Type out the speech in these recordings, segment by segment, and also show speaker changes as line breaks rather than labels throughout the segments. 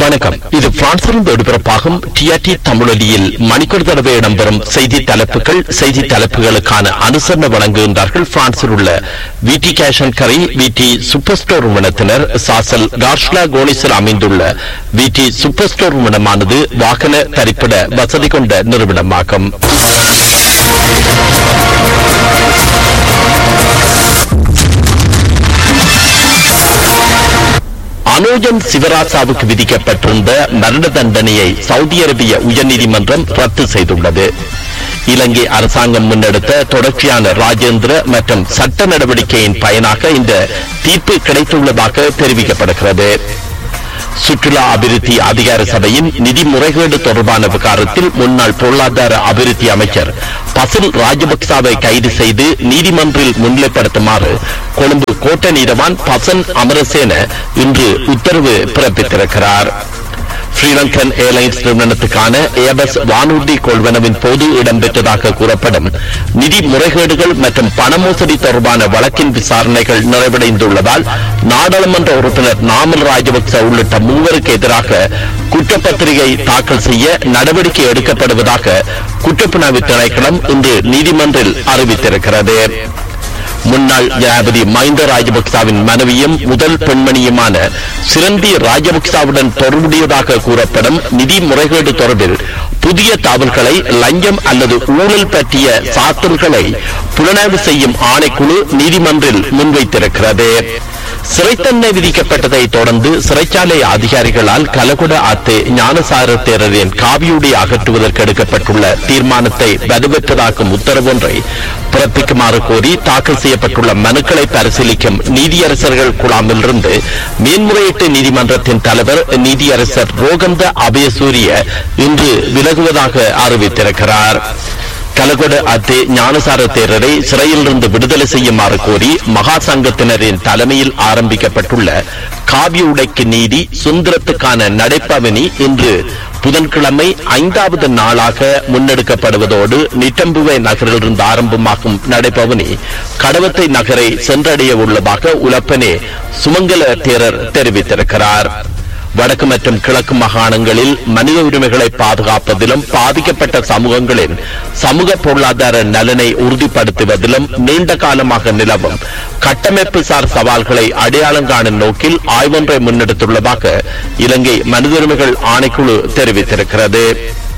வணக்கம். இது பிரான்சிலிருந்து ஒளிபரப்பாகும் டிஆர்டி தமிழொலியில் மணிக்கூர் தடவை இடம்பெறும் செய்தி தலைப்புகள். செய்தி தலைப்புகளுக்கான அனுசரணை வழங்குகின்றார்கள் பிரான்சில் உள்ள விடி கேஷ் அண்ட் கரி விடி சூப்பர் ஸ்டோர் நிறுவனத்தினர். சாசல் கார்ஷ்லா கோனிஸில் அமைந்துள்ள விடி சூப்பர் ஸ்டோர் நிறுவனமானது வாகன தரிப்பிட வசதி கொண்ட நிறுவனமாகும். அனோஜன் சிவராசாவுக்கு விதிக்கப்பட்டிருந்த மரண தண்டனையை சவுதி அரேபிய உயர்நீதிமன்றம் ரத்து செய்துள்ளது. இலங்கை அரசாங்கம் முன்னெடுத்த தொடர்ச்சியான ராஜேந்திர மற்றும் சட்ட நடவடிக்கையின் பயனாக இந்த தீர்ப்பு கிடைத்துள்ளதாக தெரிவிக்கப்படுகிறது. சுற்றுலா அபிவிருத்தி அதிகார சபையின் நிதி முறைகேடு தொடர்பான விவகாரத்தில் முன்னாள் பொருளாதார அபிவிருத்தி அமைச்சர் பசில் ராஜபக்சவை கைது செய்து நீதிமன்றில் முன்னிலைப்படுத்துமாறு கொழும்பு கோட்ட நீதவான் பசன் அமரசேன இன்று உத்தரவு பிறப்பித்திருக்கிறார். ஸ்ரீலங்கன் ஏர்லைன்ஸ் நிறுவனத்துக்கான ஏபஸ் வானூர்தி கொள்வனவின் போது இடம்பெற்றதாக கூறப்படும் நிதி முறைகேடுகள் மற்றும் பண மோசடி தொடர்பான வழக்கின் விசாரணைகள் நிறைவடைந்துள்ளதால் நாடாளுமன்ற உறுப்பினர் நாமல் ராஜபக்ச உள்ளிட்ட மூவருக்கு எதிராக குற்றப்பத்திரிகை தாக்கல் செய்ய நடவடிக்கை எடுக்கப்படுவதாக குற்றப்புலனாய்வு திணைக்களம் இன்று நீதிமன்றில் அறிவித்திருக்கிறது. முன்னாள் ஜனாதிபதி மஹிந்த ராஜபக்சவின் மனைவியும் முதல் பெண்மணியுமான சிரந்தி ராஜபக்சவுடன் தொடர்புடையதாக கூறப்படும் நிதி முறைகேடு தொடர்பில் புதிய தகவல்களை லஞ்சம் அல்லது ஊழல் பற்றிய சாத்தல்களை புலனாய்வு செய்யும் ஆணைக்குழு நீதிமன்றில் முன்வைத்திருக்கிறது. சிறை தண்டனை விதிக்கப்பட்டதை தொடர்ந்து சிறைச்சாலை அதிகாரிகளால் கலகுட ஆத்து ஞானசார தேரரின் காவியுடை அகற்றுவதற்கு எடுக்கப்பட்டுள்ள தீர்மானத்தை வலுவற்றதாக்கும் உத்தரவு ஒன்றை பிறப்பிக்குமாறு கோரி தாக்கல் செய்யப்பட்டுள்ள மனுக்களை பரிசீலிக்கும் நீதியரசர்கள் குழாமிலிருந்து மேன்முறையீட்டு நீதிமன்றத்தின் தலைவர் நீதியரசர் ரோகந்த அபயசூரிய இன்று விலகுவதாக அறிவித்திருக்கிறார். கலகொட அத்தே ஞானசார தேரரை சிறையிலிருந்து விடுதலை செய்யுமாறு கோரி மகா சங்கத்தினரின் தலைமையில் ஆரம்பிக்கப்பட்டுள்ள காவிய உடைக்கு நீதி சுதந்திரத்துக்கான நடைப்பவனி இன்று புதன்கிழமை 5வது நாளாக முன்னெடுக்கப்படுவதோடு நிட்டம்புவை நகரிலிருந்து ஆரம்பமாகும் நடைப்பவனி கடவத்தை நகரை சென்றடைய உள்ளதாக உலப்பனே சுமங்கல தேரர் தெரிவித்திருக்கிறார். வடக்கு மற்றும் கிழக்கு மாகாணங்களில் மனித உரிமைகளை பாதுகாப்பதிலும் பாதிக்கப்பட்ட சமூகங்களின் சமூக பொருளாதார நலனை உறுதிப்படுத்துவதிலும் நீண்ட காலமாக நிலவும் கட்டமைப்பு சார் சவால்களை அடையாளம் காணும் நோக்கில் ஆய்வொன்றை முன்னெடுத்துள்ளதாக இலங்கை மனித உரிமைகள் ஆணைக்குழு தெரிவித்திருக்கிறது.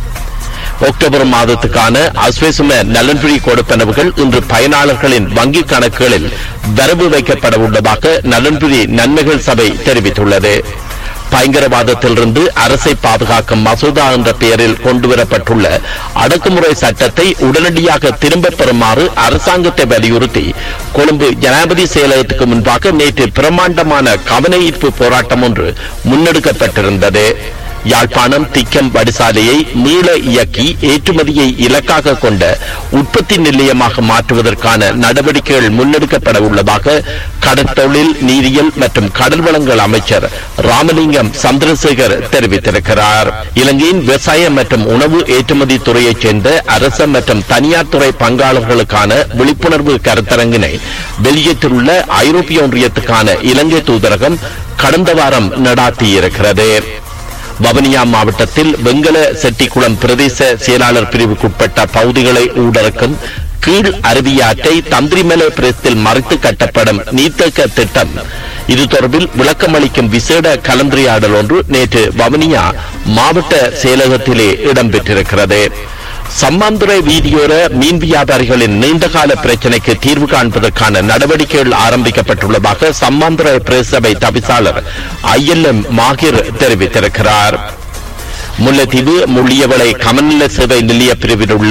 அக்டோபர் மாதத்துக்கான அஸ்வேசும நலன்புரி கொடுப்பனவுகள் இன்று பயனாளர்களின் வங்கிக் கணக்குகளில் வரவு வைக்கப்பட உள்ளதாக நலன்புரி நன்மைகள் சபை தெரிவித்துள்ளது. பயங்கரவாதத்திலிருந்து அரசை பாதுகாக்கும் மசோதா என்ற பெயரில் கொண்டுவரப்பட்டுள்ள அடக்குமுறை சட்டத்தை உடனடியாக திரும்பப் பெறுமாறு அரசாங்கத்தை வலியுறுத்தி கொழும்பு ஜனாதிபதி செயலகத்துக்கு முன்பாக நேற்று பிரமாண்டமான கவன ஈர்ப்பு போராட்டம் ஒன்று முன்னெடுக்கப்பட்டிருந்தது. யாழ்ப்பாணம் திக்கம் வடிசாலையை மீள இயக்கி ஏற்றுமதியை இலக்காக கொண்ட உற்பத்தி நிலையமாக மாற்றுவதற்கான நடவடிக்கைகள் முன்னெடுக்கப்பட உள்ளதாக கடற்தொழில் நீரியல் மற்றும் கடல் வளங்கள் அமைச்சர் ராமலிங்கம் சந்திரசேகர் தெரிவித்திருக்கிறார். இலங்கையின் விவசாய மற்றும் உணவு ஏற்றுமதி துறையைச் சேர்ந்த அரச மற்றும் தனியார் துறை பங்காளர்களுக்கான விழிப்புணர்வு கருத்தரங்கினை பெல்ஜியத்தில் உள்ள ஐரோப்பிய ஒன்றியத்துக்கான இலங்கை தூதரகம் கடந்த வாரம் நடாத்தியிருக்கிறது. வவுனியா மாவட்டத்தில் வெங்கல செட்டிக்குளம் பிரதேச செயலாளர் பிரிவுக்குட்பட்ட பகுதிகளை ஊடறுக்கும் கீழ் அருவியாற்றை தந்திரிமலை பிரதேசத்தில் மறைத்து கட்டப்படும் நீர்த்தேக்க திட்டம் இது தொடர்பில் விளக்கமளிக்கும் விசேட கலந்துரையாடல் ஒன்று நேற்று வவுனியா மாவட்ட செயலகத்திலே இடம்பெற்றிருக்கிறது. சம்மாந்துறை வீதியோர மீன் வியாபாரிகளின் நீண்டகால பிரச்சினைக்கு தீர்வு காண்பதற்கான நடவடிக்கைகள் ஆரம்பிக்கப்பட்டுள்ளதாக சம்மாந்துறை பிரதேசபை தவிசாளர் ILM மாகிர் தெரிவித்திருக்கிறார். முல்லைத்தீவு முள்ளியவளை கமநல சேவை நிலைய பிரிவில் உள்ள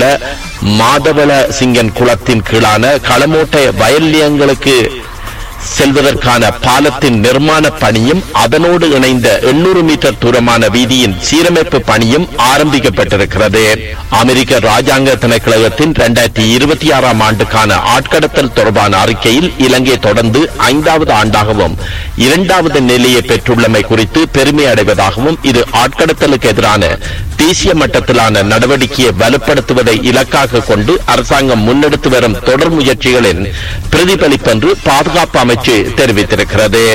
மாதவள சிங்கன் குளத்தின் கீழான களமோட்டை வயல் நிலையங்களுக்கு செல்வதற்கான பாலத்தின் நிர்மாண பணியும் அதனோடு இணைந்த 800 மீட்டர் தூரமான வீதியின் சீரமைப்பு பணியும் ஆரம்பிக்கப்பட்டிருக்கிறது. அமெரிக்க ராஜாங்க திணைக்களத்தின் 2026 ஆண்டுக்கான ஆட்கடத்தல் தொடர்பான அறிக்கையில் இலங்கை தொடர்ந்து 5வது ஆண்டாகவும் 2வது நிலையை பெற்றுள்ளமை குறித்து பெருமை அடைவதாகவும் இது ஆட்கடத்தலுக்கு எதிரான தேசிய மட்டத்திலான நடவடிக்கையை வலுப்படுத்துவதை இலக்காக கொண்டு அரசாங்கம் முன்னெடுத்து வரும் தொடர் முயற்சிகளின் பிரதிபலிப்பென்று பாதுகாப்பு அமைச்சு தெரிவித்திருக்கிறது.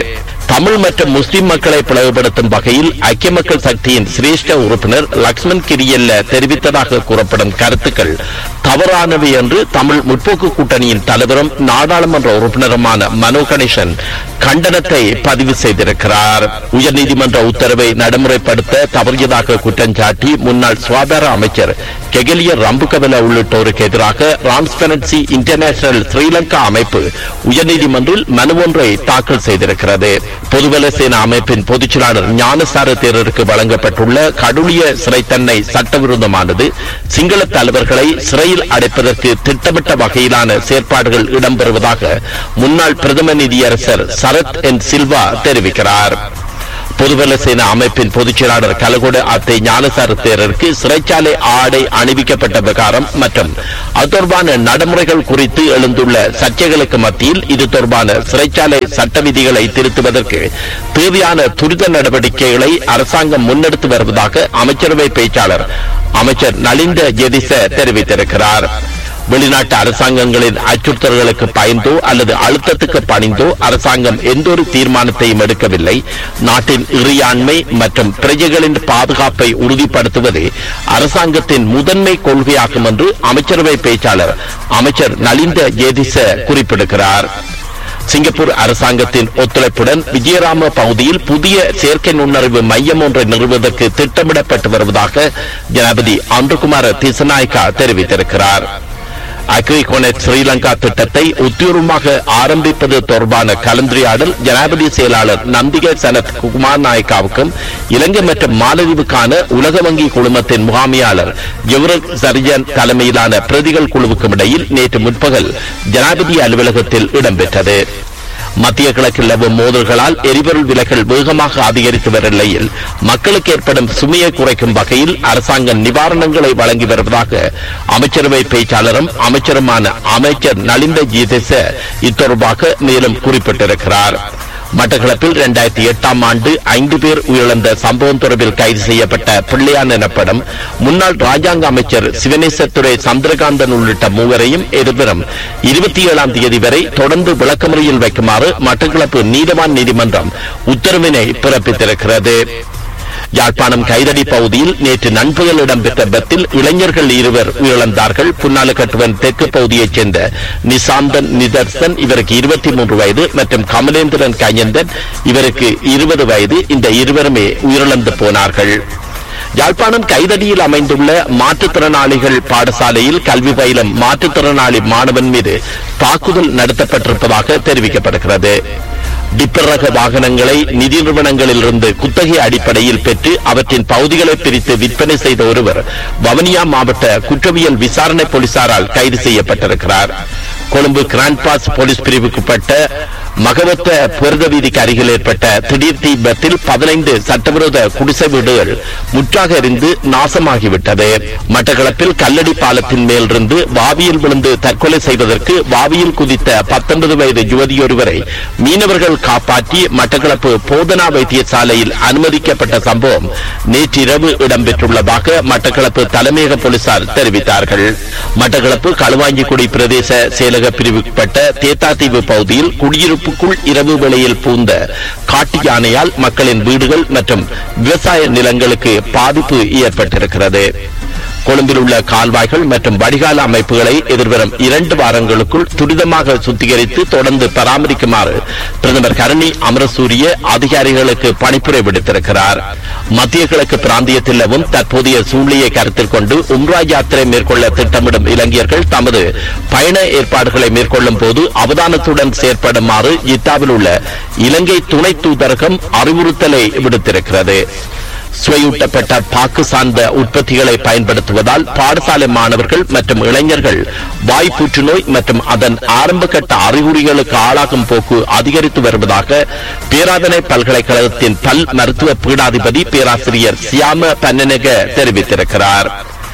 தமிழ் மற்றும் முஸ்லிம் மக்களை பிளவுபடுத்தும் வகையில் ஐக்கிய மக்கள் சக்தியின் சிரேஷ்ட உறுப்பினர் லக்ஷ்மண் கிரியல்ல தெரிவித்ததாக கூறப்படும் கருத்துக்கள் தவறானவை என்று தமிழ் முற்போக்கு கூட்டணியின் தலைவரும் நாடாளுமன்ற உறுப்பினருமான மனோ கணேசன் கண்டனத்தை பதிவு செய்திருக்கிறார். உயர்நீதிமன்ற உத்தரவை நடைமுறைப்படுத்த தவறியதாக குற்றஞ்சாட்டி முன்னாள் சுகாதார அமைச்சர் கெகலிய ரம்புகவல உள்ளிட்டோருக்கு எதிராக டிரான்ஸ்பரன்சி இன்டர்நேஷனல் ஸ்ரீலங்கா அமைப்பு உயர்நீதிமன்றில் மனு ஒன்றை தாக்கல் செய்திருக்கிறது. பொதுபல சேனா அமைப்பின் பொதுச்செயலாளர் ஞானசார தேரருக்கு வழங்கப்பட்டுள்ள கடூழிய சிறை தண்டனை சட்டவிரோதமானது, சிங்கள தலைவர்களை சிறையில் அடைப்பதற்கு திட்டமிட்ட வகையிலான செயற்பாடுகள் இடம்பெறுவதாக முன்னாள் பிரதம நீதியரசர் சரத் என் சில்வா தெரிவிக்கிறார். பொதுபல சேனா அமைப்பின் பொதுச்செயலாளர் கலகொட அத்தை ஞானசார தேரருக்கு சிறைச்சாலை ஆடை அணிவிக்கப்பட்ட விகாரம் மற்றும் அது தொடர்பான நடைமுறைகள் குறித்து எழுந்துள்ள சர்ச்சைகளுக்கு மத்தியில் இது தொடர்பான சிறைச்சாலை சட்ட விதிகளை திருத்துவதற்கு தேவையான துரித நடவடிக்கைகளை அரசாங்கம் முன்னெடுத்து வருவதாக அமைச்சரவை பேச்சாளர் அமைச்சர் நலிந்த ஜெதிச தெரிவித்திருக்கிறார். வெளிநாட்டு அரசாங்கங்களின் அச்சுறுத்தல்களுக்கு பயந்தோ அல்லது அழுத்தத்துக்கு பணிந்தோ அரசாங்கம் எந்தொரு தீர்மானத்தையும் எடுக்கவில்லை. நாட்டின் இறையாண்மை மற்றும் பிரஜைகளின் பாதுகாப்பை உறுதிப்படுத்துவது அரசாங்கத்தின் முதன்மை கொள்கையாகும் என்று அமைச்சரவை பேச்சாளர் அமைச்சர் நலிந்த ஜேதிச குறிப்பிடுகிறார். சிங்கப்பூர் அரசாங்கத்தின் ஒத்துழைப்புடன் விஜயராம பகுதியில் புதிய செயற்கை நுண்ணறிவு மையம் ஒன்றை நிறுவுவதற்கு திட்டமிடப்பட்டு வருவதாக ஜனாதிபதி அன்றுகுமார திசநாயக்கா தெரிவித்திருக்கிறார். அக்ரிகோனெட் ஸ்ரீலங்கா திட்டத்தை உத்தியோகமாக ஆரம்பிப்பது தொடர்பான கலந்துரையாடல் ஜனாதிபதி செயலாளர் நந்திக சனத் குமார் நாயக்காவுக்கும் இலங்கை மற்றும் மாலதீவுக்கான உலக வங்கி குழுமத்தின் முகாமையாளர் ஜெவரக் சர்ஜன் தலைமையிலான பிரதிகள் குழுவுக்கும் இடையில் நேற்று முற்பகல் ஜனாதிபதி அலுவலகத்தில் இடம்பெற்றது. மத்திய கிழக்கில் நிலவும் மோதல்களால் எரிபொருள் விலைகள் வேகமாக அதிகரித்து வரும் நிலையில் மக்களுக்கு ஏற்படும் சுமையை குறைக்கும் வகையில் அரசாங்கம் நிவாரணங்களை வழங்கி வருவதாக அமைச்சரவை பேச்சாளரும் அமைச்சருமான அமைச்சர் நலிந்த ஜீதேச இத்தொடர்பாக மேலும் குறிப்பிட்டிருக்கிறார். மட்டக்களப்பில் 2008 ஆண்டு 5 பேர் உயிரிழந்த சம்பவம் தொடர்பில் கைது செய்யப்பட்ட பிள்ளையான் எனப்படும் முன்னாள் ராஜாங்க அமைச்சர் சிவனேசத்துறை சந்திரகாந்தன் உள்ளிட்ட மூவரையும் எதிர்வரும் 27ஆம் தேதி வரை தொடர்ந்து விளக்கமறியல் வைக்குமாறு மட்டக்களப்பு நீதவான் நீதிமன்றம் உத்தரவினை பிறப்பித்திருக்கிறது. யாழ்ப்பாணம் கைதடி பகுதியில் நேற்று நண்பகல் இடம்பெற்ற விபத்தில் இளைஞர்கள் 2 உயிரிழந்தார்கள். புன்னாலக்கட்டுவன் தெற்கு பகுதியைச் சேர்ந்த நிசாந்தன் நிதர்சன், இவருக்கு 23 வயது, மற்றும் கமலேந்திரன் கையந்தன், இவருக்கு 20 வயது. இந்த இருவருமே உயிரிழந்து போனார்கள். யாழ்ப்பாணம் கைதடியில் அமைந்துள்ள மாற்றுத்திறனாளிகள் பாடசாலையில் கல்வி பயிலும் மாற்றுத்திறனாளி மாணவன் மீது தாக்குதல் நடத்தப்பட்டிருப்பதாக தெரிவிக்கப்படுகிறது. டிப்பர் ரக வாகனங்களை நிதி நிறுவனங்களிலிருந்து குத்தகை அடிப்படையில் பெற்று அவற்றின் பகுதிகளை பிரித்து விற்பனை செய்த ஒருவர் வவுனியா மாவட்ட குற்றவியல் விசாரணை போலீசாரால் கைது செய்யப்பட்டிருக்கிறார். கொழும்பு கிராண்ட் பாஸ் போலீஸ் பிரிவுக்குட்பட்ட மகவத்த புரத வீதிக்கு அருகில் ஏற்பட்ட திடீர் தீ விபத்தில் 15 சட்டவிரோத குடிசை வீடுகள் முற்றாக எரிந்து நாசமாகிவிட்டது. மட்டக்களப்பில் கல்லடி பாலத்தின் மேலிருந்து வாவியில் விழுந்து தற்கொலை செய்வதற்கு வாவியில் குதித்த 19 வயது யுவதியொருவரை மீனவர்கள் காப்பாற்றி மட்டக்களப்பு போதனா வைத்தியசாலையில் அனுமதிக்கப்பட்ட சம்பவம் நேற்றிரவு இடம்பெற்றுள்ளதாக மட்டக்களப்பு தலைமையக போலீசார் தெரிவித்தார்கள். மட்டக்களப்பு களுவாஞ்சிக்குடி பிரதேச செயலக பிரிவுக்குட்பட்ட தேத்தாத்தீவு பகுதியில் குடியிருப்புக்குள் இரவு வேளையில் பூந்த காட்டு யானையால் மக்களின் வீடுகள் மற்றும் விவசாய நிலங்களுக்கு பாதிப்பு ஏற்பட்டிருக்கிறது. கொழும்பில் உள்ள கால்வாய்கள் மற்றும் வடிகால அமைப்புகளை எதிர்வரும் 2 வாரங்களுக்குள் துரிதமாக சுத்திகரித்து தொடர்ந்து பராமரிக்குமாறு பிரதமர் கரணி அமரசூரிய அதிகாரிகளுக்கு பணிப்புரை விடுத்திருக்கிறார். மத்திய கிழக்கு பிராந்தியத்தில் நிலவும் தற்போதைய சூழ்நிலையை கருத்தில் கொண்டு உம்ரா யாத்திரை மேற்கொள்ள திட்டமிடும் இலங்கையர்கள் தமது பயண ஏற்பாடுகளை மேற்கொள்ளும் போது அவதானத்துடன் செயற்படுமாறு ஜித்தாவில் உள்ள இலங்கை துணை தூதரகம் அறிவுறுத்தலை விடுத்திருக்கிறது. சுவையூட்டப்பட்ட பாக்கு சார்ந்த உற்பத்திகளை பயன்படுத்துவதால் பாடசாலை மாணவர்கள் மற்றும் இளைஞர்கள் வாய் புற்றுநோய் மற்றும் அதன் ஆரம்பகட்ட அறிகுறிகளுக்கு ஆளாகும் போக்கு அதிகரித்து வருவதாக பேராதனை பல்கலைக்கழகத்தின் பல் மருத்துவ பீடாதிபதி பேராசிரியர் சியாம பன்னனக தெரிவித்திருக்கிறார்.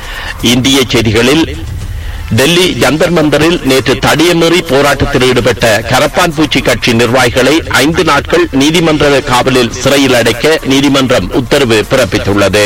இந்திய செய்திகளில் டெல்லி ஜந்தர் மந்தரில் நேற்று தடியமீறி போராட்டத்தில் ஈடுபட்ட கரப்பான் பூச்சி கட்சி நிர்வாகிகளை 5 நாட்கள் நீதிமன்ற காவலில் சிறையில் அடைக்க நீதிமன்றம் உத்தரவு பிறப்பித்துள்ளது.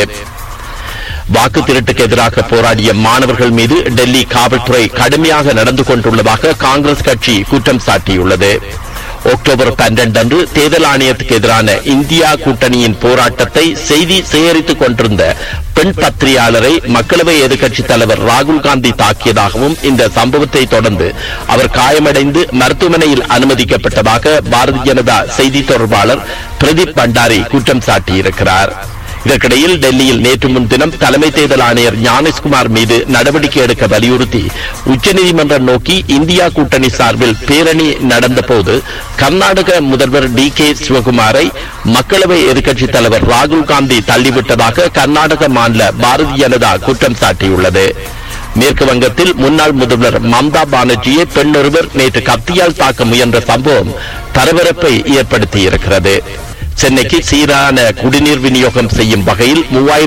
வாக்கு திருட்டுக்கு எதிராக போராடிய மாணவர்கள் மீது டெல்லி காவல்துறை கடுமையாக நடந்து கொண்டுள்ளதாக காங்கிரஸ் கட்சி குற்றம் சாட்டியுள்ளது. அக்டோபர் 12 அன்று தேர்தல் ஆணையத்துக்கு எதிரான இந்தியா கூட்டணியின் போராட்டத்தை செய்தி சேகரித்துக் கொண்டிருந்த பெண் பத்திரிகையாளரை மக்களவை எதிர்க்கட்சித் தலைவர் ராகுல் காந்தி தாக்கியதாகவும் இந்த சம்பவத்தை தொடர்ந்து அவர் காயமடைந்து மருத்துவமனையில் அனுமதிக்கப்பட்டதாக பாரதிய ஜனதா செய்தி தொடர்பாளர் பிரதீப் பண்டாரி குற்றம் சாட்டியிருக்கிறார். இதற்கிடையில் டெல்லியில் நேற்று முன்தினம் தலைமை தேர்தல் ஆணையர் ஞானேஷ்குமார் மீது நடவடிக்கை எடுக்க வலியுறுத்தி உச்சநீதிமன்றம் நோக்கி இந்தியா கூட்டணி சார்பில் பேரணி நடந்தபோது கர்நாடக முதல்வர் டி.கே. சிவகுமாரை மக்களவை எதிர்க்கட்சித் தலைவர் ராகுல் காந்தி தள்ளிவிட்டதாக கர்நாடக மாநில பாரதிய ஜனதா குற்றம் சாட்டியுள்ளது. மேற்கு வங்கத்தில் முன்னாள் முதல்வர் மம்தா பானர்ஜியை பெண் ஒருவர் நேற்று கத்தியால் தாக்க முயன்ற சம்பவம் பரபரப்பை ஏற்படுத்தியிருக்கிறது. சென்னைக்கு சீரான குடிநீர் விநியோகம் செய்யும் வகையில்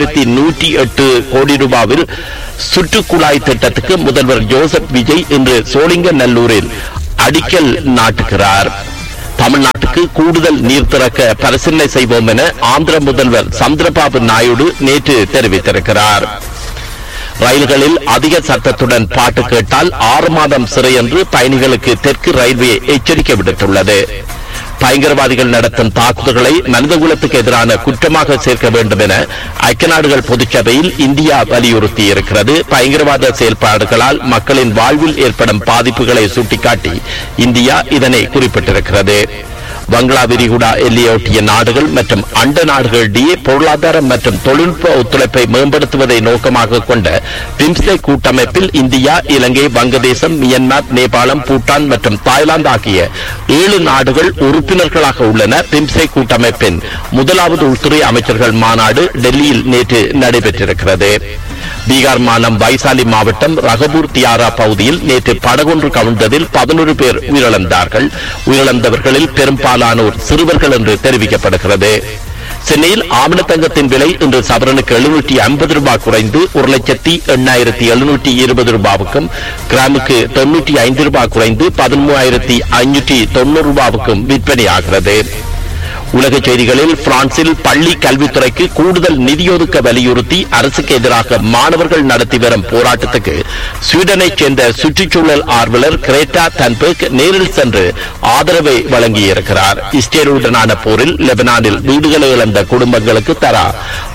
3108 கோடி ரூபாவில் சுற்றுக்குழாய் திட்டத்துக்கு முதல்வர் ஜோசப் விஜய் இன்று சோழிங்கநல்லூரில் அடிக்கல் நாட்டுகிறார். தமிழ்நாட்டுக்கு கூடுதல் நீர் திறக்க பரிசீலனை செய்வோம் என ஆந்திர முதல்வர் சந்திரபாபு நாயுடு நேற்று தெரிவித்திருக்கிறார். ரயில்களில் அதிக சத்தத்துடன் பாட்டு கேட்டால் 6 மாதம் சிறை என்று பயணிகளுக்கு தெற்கு ரயில்வே எச்சரிக்கை விடுத்துள்ளது. பயங்கரவாதிகள் நடத்தும் தாக்குதல்களை மனிதகுலத்துக்கு எதிரான குற்றமாக சேர்க்க வேண்டும் என ஐக்கிய நாடுகள் பொதுச்சபையில் இந்தியா வலியுறுத்தி இருக்கிறது. பயங்கரவாத செயல்பாடுகளால் மக்களின் வாழ்வில் ஏற்படும் பாதிப்புகளை சுட்டிக்காட்டி இந்தியா இதனை குறிப்பிட்டிருக்கிறது. வங்களா விரிகுடா எல்லையொட்டிய நாடுகள் மற்றும் அண்ட நாடுகளிடையே பொருளாதார மற்றும் தொழில்நுட்ப ஒத்துழைப்பை மேம்படுத்துவதை நோக்கமாக கொண்ட பிம்ஸ்டெக் கூட்டமைப்பில் இந்தியா, இலங்கை, வங்கதேசம், மியான்மர், நேபாளம், பூட்டான் மற்றும் தாய்லாந்து ஆகிய 7 நாடுகள் உறுப்பினர்களாக உள்ளன. பிம்ஸ்டெக் கூட்டமைப்பின் முதலாவது உள்துறை அமைச்சர்கள் மாநாடு டெல்லியில் நேற்று நடைபெற்றிருக்கிறது. பீகார் மாநிலம் வைசாலி மாவட்டம் ரகபூர் தியாரா பகுதியில் நேற்று படகொன்று கவிழ்ந்ததில் 11 பேர் உயிரிழந்தார்கள். உயிரிழந்தவர்களில் பெரும்பாலானோர் சிறுவர்கள் என்று தெரிவிக்கப்படுகிறது. சென்னையில் ஆவணத்தங்கத்தின் விலை இன்று சவரனுக்கு 750 ரூபாய் குறைந்து 1,08,720 ரூபாவுக்கும், கிராமுக்கு 95 ரூபாய் குறைந்து 13,590 ரூபாவுக்கும் விற்பனையாகிறது. உலக செய்திகளில் பிரான்சில் பள்ளி கல்வித்துறைக்கு கூடுதல் நிதி ஒதுக்க வலியுறுத்தி அரசுக்கு எதிராக மாணவர்கள் நடத்தி வரும் போராட்டத்துக்கு ஸ்வீடனைச் சேர்ந்த சுற்றுச்சூழல் ஆர்வலர் கிரேட்டா தன்பர்க் நேரில் சென்று ஆதரவை வழங்கியிருக்கிறார். இஸ்ரேலுடனான போரில் லெபனானில் வீடுகளை இழந்த குடும்பங்களுக்கு தலா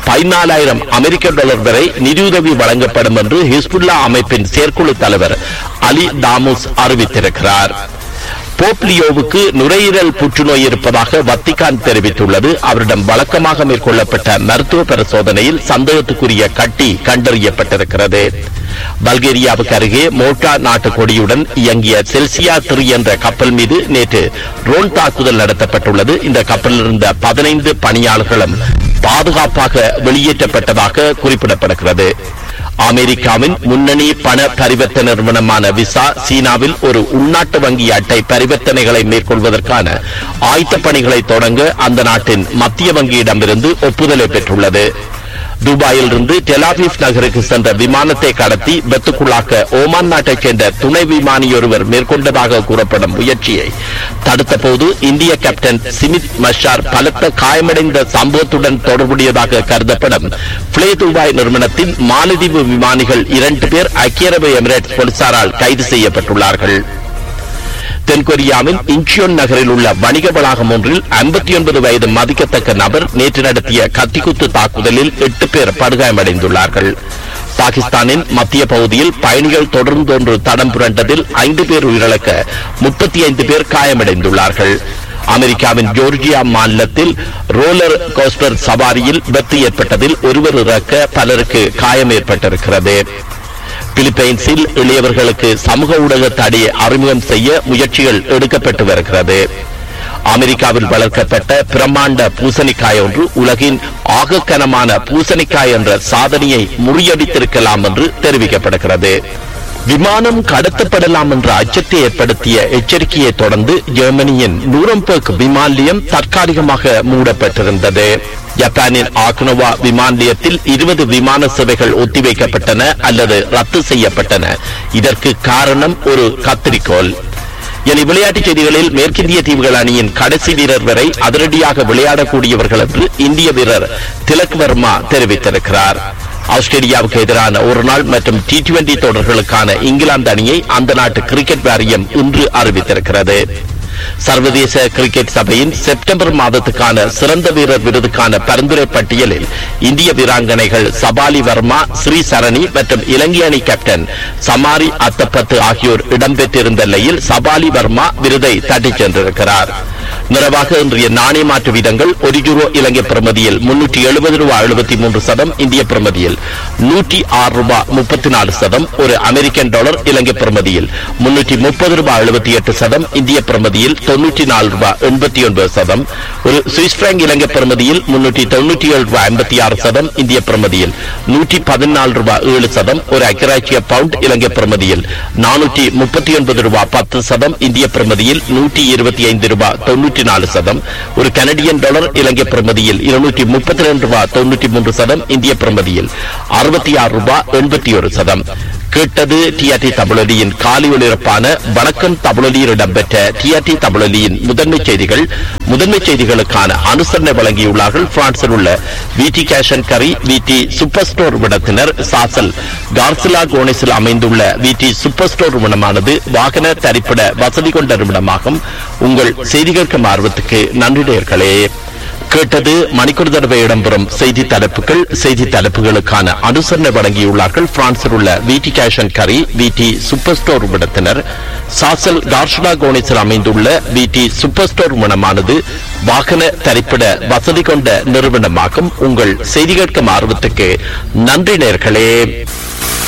14,000 அமெரிக்க டாலர் வரை நிதியுதவி வழங்கப்படும் என்று ஹிஸ்புல்லா அமைப்பின் செயற்குழு தலைவர் அலி தாமூஸ் அறிவித்திருக்கிறார். போப்லியோவுக்கு நுரையீரல் புற்றுநோய் இருப்பதாக வத்திக்கான் தெரிவித்துள்ளது. அவரிடம் வழக்கமாக மேற்கொள்ளப்பட்ட மருத்துவ பரிசோதனையில் சந்தேகத்துக்குரிய கட்டி கண்டறியப்பட்டிருக்கிறது. பல்கேரியாவுக்கு அருகே மோல்டா நாட்டு கொடியுடன் இயங்கிய செல்சியா 3 என்ற கப்பல் மீது நேற்று ட்ரோன் தாக்குதல் நடத்தப்பட்டுள்ளது. இந்த கப்பலில் இருந்த 15 பணியாளர்களும் பாதுகாப்பாக வெளியேற்றப்பட்டதாக குறிப்பிடப்படுகிறது. அமெரிக்காவின் முன்னணி பண பரிவர்த்தனை நிறுவனமான விசா சீனாவில் ஒரு உள்நாட்டு வங்கி அட்டை பரிவர்த்தனைகளை மேற்கொள்வதற்கான ஆயத்த பணிகளை தொடங்க அந்த நாட்டின் மத்திய வங்கியிடமிருந்து ஒப்புதலை பெற்றுள்ளது. துபாயில் இருந்து டெலாவிவ் நகருக்கு சென்ற விமானத்தை கடத்தி பெத்துக்குள்ளாக்க ஓமான் நாட்டைச் சேர்ந்த துணை விமானியொருவர் மேற்கொண்டதாக கூறப்படும் முயற்சியை தடுத்த போது இந்திய கேப்டன் சிமித் மஷார் பலத்த காயமடைந்த சம்பவத்துடன் தொடர்புடையதாக கருதப்படும் பிளே துபாய் நிறுவனத்தின் மாலத்தீவு விமானிகள் 2 பேர் ஐக்கிய அரபு எமிரேட்ஸ் போலீசாரால் கைது செய்யப்பட்டுள்ளார்கள். தென்கொரியாவின் இன்ச்சியோன் நகரில் உள்ள வணிக வளாகம் ஒன்றில் 59 வயது மதிக்கத்தக்க நபர் நேற்று நடத்திய கத்திக்குத்து தாக்குதலில் 8 பேர் படுகாயமடைந்துள்ளார்கள். பாகிஸ்தானின் மத்திய பகுதியில் பயணிகள் தொடர்ந்து தடம் புரண்டதில் 5 பேர் உயிரிழக்க 35 பேர் காயமடைந்துள்ளார்கள். அமெரிக்காவின் ஜோர்ஜியா மாநிலத்தில் ரோலர் கோஸ்டர் சவாரியில் விபத்து ஏற்பட்டதில் ஒருவர் இறக்க பலருக்கு காயம் ஏற்பட்டிருக்கிறது. பிலிப்பைன்ஸில் இளையவர்களுக்கு சமூக ஊடக தடையை அறிமுகம் செய்ய முயற்சிகள் எடுக்கப்பட்டு வருகிறது. அமெரிக்காவில் வளர்க்கப்பட்ட பிரம்மாண்ட பூசணிக்காய் ஒன்று உலகின் ஆகக்கனமான பூசணிக்காய் என்ற சாதனையை முறியடித்திருக்கலாம் என்று தெரிவிக்கப்படுகிறது. விமானம் கடத்தப்படலாம் என்ற அச்சத்தை ஏற்படுத்திய எச்சரிக்கையை தொடர்ந்து ஜெர்மனியின் நூரம்பர்க் விமான நிலையம் தற்காலிகமாக மூடப்பட்டிருந்தது. ஜப்பானின் ஆக்னோவா விமான நிலையத்தில் 20 விமான சேவைகள் ஒத்திவைக்கப்பட்டன அல்லது ரத்து செய்யப்பட்டன. இதற்கு காரணம் ஒரு கத்திரிக்கோள். இனி விளையாட்டுச் செய்திகளில் மேற்கிந்திய தீவுகள் அணியின் கடைசி வீரர் வரை அதிரடியாக விளையாடக்கூடியவர்கள் என்று இந்திய வீரர் திலக் வர்மா தெரிவித்திருக்கிறார். ஆஸ்திரேலியாவுக்கு எதிரான ஒருநாள் மற்றும் T20 தொடர்களுக்கான இங்கிலாந்து அணியை அந்த நாட்டு கிரிக்கெட் வாரியம் இன்று அறிவித்திருக்கிறது. சர்வதேச கிரிக்கெட் சபையின் செப்டம்பர் மாதத்துக்கான சிறந்த வீரர் விருதுக்கான பரிந்துரை பட்டியலில் இந்திய வீராங்கனைகள் சபாலி வர்மா, ஸ்ரீ சரணி மற்றும் இலங்கை அணி கேப்டன் சமாரி அத்தப்பத்து ஆகியோர் இடம்பெற்றிருந்த நிலையில் சபாலி வர்மா விருதை தட்டிச் சென்றிருக்கிறார். நிறைவாக இன்றைய நாணய மாற்று வீதங்கள்: €1 இலங்கை பிரமதியில் $370.73, இந்திய பிரமதியில் $106.34, ஒரு அமெரிக்கன் டாலர் இலங்கை பிரமதியில் $330.78, இந்திய பிரமதியில் $94.89, ஒரு சுவிஸ் பிராங்க் இலங்கை பிரமதியில் $397.56, இந்திய பிரமதியில் $114.07, ஒரு ஐக்கிய பவுண்ட் இலங்கை பிரமதியில் $439.10, இந்திய பிரமதியில் $125.94, ஒரு கனடியன் டாலர் இலங்கை பிரமதியில் $232.93, இந்திய பிரமதியில் $66.81. கேட்டது டிஆர்டி தமிழொலியின் காலை ஒலிபரப்பான வணக்கம் தமிழொலியில் இடம்பெற்ற டிஆர்டி தமிழொலியின் முதன்மை செய்திகள். முதன்மை செய்திகளுக்கான அனுசரணை வழங்கியுள்ளார்கள் பிரான்சில் உள்ள விடி கேஷ் அண்ட் கரி விடி சூப்பர் ஸ்டோர் நிறுவனத்தினர். சாசல் கார்சிலா கோனிஸில் அமைந்துள்ள விடி சூப்பர் ஸ்டோர் நிறுவனமானது வாகன தரிப்பிட வசதி கொண்ட நிறுவனமாகும். உங்கள் செய்திகளுக்கு ஆர்வத்துக்கு நன்றி நேயர்களே. கேட்டது மணிக்கூர் தடவை இடம்பெறும் செய்தி தலைப்புகள். செய்தி தலைப்புகளுக்கான அனுசரணை வழங்கியுள்ளார்கள் பிரான்சில் உள்ள விடி கேஷ் அண்ட் கரி விடி சூப்பர் ஸ்டோர் நிறுவனத்தினர். சாசல் கார்ஷலா கோனிஸில் அமைந்துள்ள விடி சூப்பர் ஸ்டோர் நிறுவனமானது வாகன தரிப்பிட வசதி கொண்ட நிறுவனமாகும். உங்கள் செய்திகளுக்கு ஆர்வத்துக்கு நன்றி நேயர்களே.